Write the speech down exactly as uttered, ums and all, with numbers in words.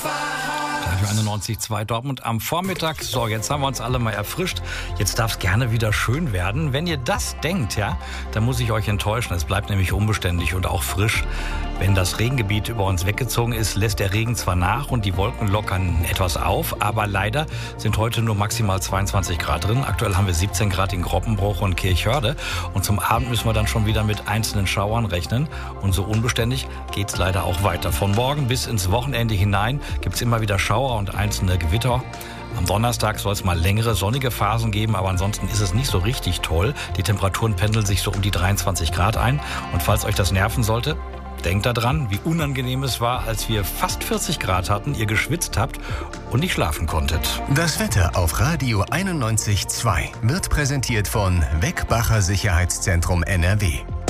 Radio einundneunzig Komma zwei Dortmund am Vormittag. So, jetzt haben wir uns alle mal erfrischt. Jetzt darf es gerne wieder schön werden. Wenn ihr das denkt, ja, dann muss ich euch enttäuschen. Es bleibt nämlich unbeständig und auch frisch. Wenn das Regengebiet über uns weggezogen ist, lässt der Regen zwar nach und die Wolken lockern etwas auf, aber leider sind heute nur maximal zweiundzwanzig Grad drin. Aktuell haben wir siebzehn Grad in Groppenbruch und Kirchhörde. Und zum Abend müssen wir dann schon wieder mit einzelnen Schauern rechnen. Und so unbeständig geht es leider auch weiter. Von morgen bis ins Wochenende hinein gibt es immer wieder Schauer und einzelne Gewitter. Am Donnerstag soll es mal längere sonnige Phasen geben, aber ansonsten ist es nicht so richtig toll. Die Temperaturen pendeln sich so um die dreiundzwanzig Grad ein. Und falls euch das nerven sollte, denkt daran, wie unangenehm es war, als wir fast vierzig Grad hatten, ihr geschwitzt habt und nicht schlafen konntet. Das Wetter auf Radio einundneunzig Komma zwei wird präsentiert von Weckbacher Sicherheitszentrum N R W.